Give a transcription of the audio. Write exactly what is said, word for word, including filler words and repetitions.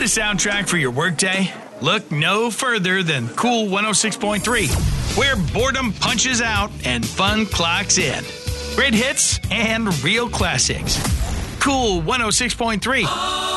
Need a soundtrack for your workday? Look no further than Cool one oh six point three, where boredom punches out and fun clocks in. Great hits and real classics. Cool one oh six point three.